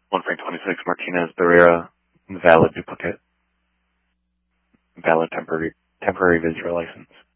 1 Frank 26, Martinez Barrera, valid duplicate, valid temporary visitor license.